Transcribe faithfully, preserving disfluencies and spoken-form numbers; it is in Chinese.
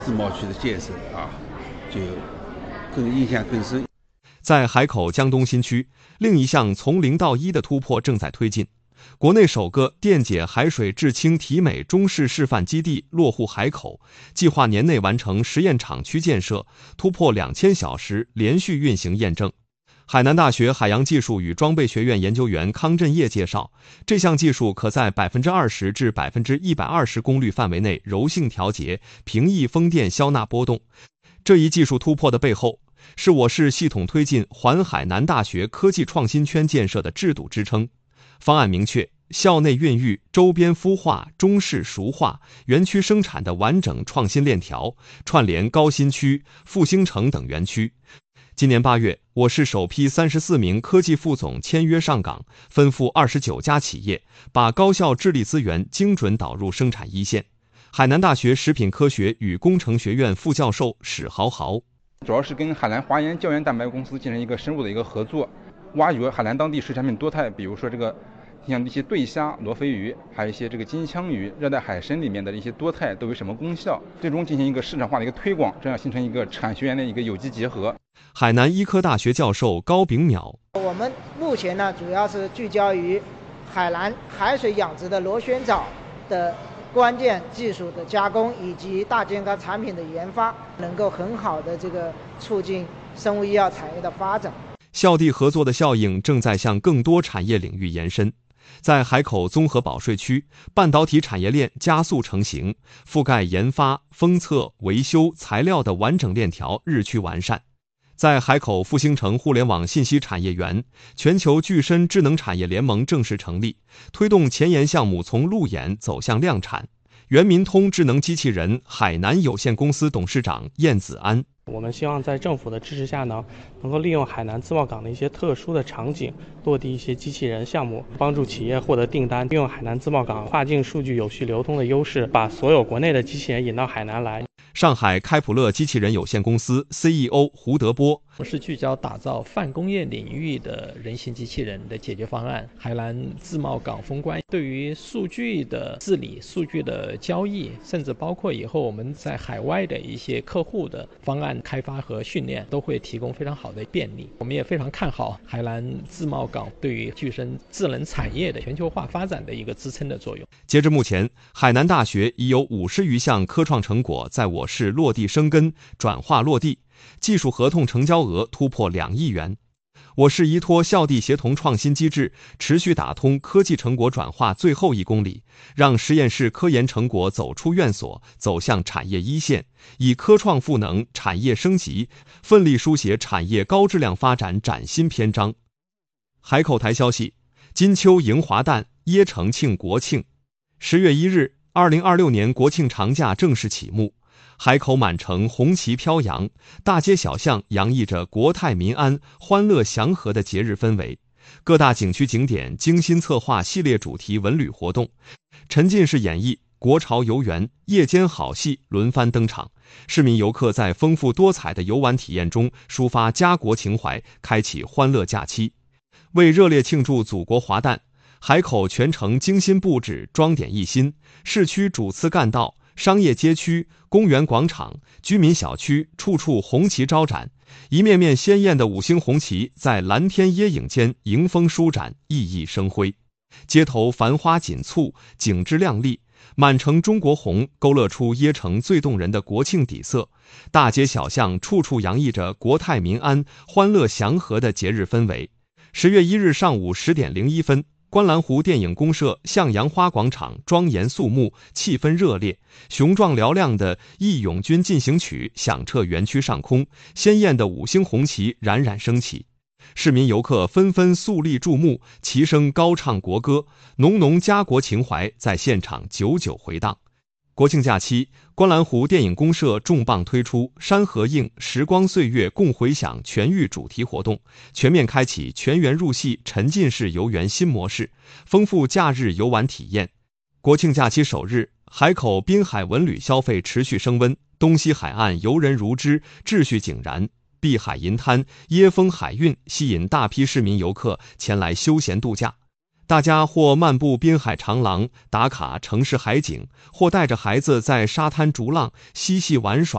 自贸区的建设啊，就更印象更深。 在海口江东新区，另一项从零到一的突破正在推进。国内首个电解海水制氢提美中试示范基地落户海口，计划年内完成实验厂区建设，突破两千小时连续运行验证。海南大学海洋技术与装备学院研究员康振业介绍，这项技术可在 百分之二十 至 百分之一百二十 功率范围内柔性调节，平抑风电消纳波动。这一技术突破的背后，是我市系统推进环海南大学科技创新圈建设的制度支撑。方案明确，校内孕育、周边孵化、中试熟化、园区生产的完整创新链条，串联高新区、复兴城等园区。今年八月，我市首批三十四名科技副总签约上岗，分赴二十九家企业，把高校智力资源精准导入生产一线。海南大学食品科学与工程学院副教授史豪豪， 主要是跟海南华研胶原蛋白公司进行一个深入的一个合作，挖掘海南当地水产品多态，比如说这个像一些对虾、罗非鱼，还有一些这个金枪鱼，热带海参里面的一些多肽都有什么功效，最终进行一个市场化的一个推广，这样形成一个产学研的一个有机结合。 海南医科大学教授高炳淼， 我们目前呢主要是聚焦于海南海水养殖的螺旋藻的关键技术的加工以及大健康产品的研发，能够很好的这个促进生物医药产业的发展。 校地合作的效应正在向更多产业领域延伸。在海口综合保税区，半导体产业链加速成型，覆盖研发、封测、维修、材料的完整链条日趋完善。在海口复兴城互联网信息产业园，全球具身智能产业联盟正式成立，推动前沿项目从路演走向量产。元民通智能机器人海南有限公司董事长晏子安， 我们希望在政府的支持下呢，能够利用海南自贸港的一些特殊的场景，落地一些机器人项目，帮助企业获得订单，利用海南自贸港跨境数据有序流通的优势，把所有国内的机器人引到海南来。 上海开普勒机器人有限公司 C E O 胡德波， 我是聚焦打造泛工业领域的人形机器人的解决方案。海南自贸港封关对于数据的治理、数据的交易，甚至包括以后我们在海外的一些客户的方案开发和训练，都会提供非常好的便利。我们也非常看好海南自贸港对于具身智能产业的全球化发展的一个支撑的作用。 截至目前，海南大学已有五十余项科创成果在我市落地生根、转化落地，技术合同成交额突破两亿元。我市依托校地协同创新机制，持续打通科技成果转化最后一公里，让实验室科研成果走出院所，走向产业一线，以科创赋能产业升级，奋力书写产业高质量发展崭新篇章。海口台消息，金秋迎华诞，椰城庆国庆。十月一日，二零二六年国庆长假正式启幕。海口满城红旗飘扬，大街小巷洋溢着国泰民安、欢乐祥和的节日氛围。各大景区景点精心策划系列主题文旅活动，沉浸式演绎、国潮游园、夜间好戏轮番登场。市民游客在丰富多彩的游玩体验中抒发家国情怀，开启欢乐假期。为热烈庆祝祖国华诞，海口全城精心布置，装点一新，市区主次干道、商业街区、公园广场、居民小区处处红旗招展，一面面鲜艳的五星红旗在蓝天椰影间迎风舒展，熠熠生辉。街头繁花锦簇，景致亮丽，满城中国红勾勒出椰城最动人的国庆底色。大街小巷处处洋溢着国泰民安、欢乐祥和的节日氛围。十月一日上午十点零一分，观澜湖电影公社向阳花广场庄严肃穆，气氛热烈，雄壮嘹亮的《义勇军进行曲》响彻园区上空，鲜艳的五星红旗冉冉升起。市民游客纷纷肃立注目，齐声高唱国歌，浓浓家国情怀在现场久久回荡。国庆假期，观澜湖电影公社重磅推出山河映时光岁月共回响全域主题活动，全面开启全员入戏沉浸式游园新模式，丰富假日游玩体验。国庆假期首日，海口滨海文旅消费持续升温，东西海岸游人如织，秩序井然。碧海银滩、椰风海韵吸引大批市民游客前来休闲度假。大家或漫步滨海长廊，打卡城市海景，或带着孩子在沙滩逐浪嬉戏玩耍。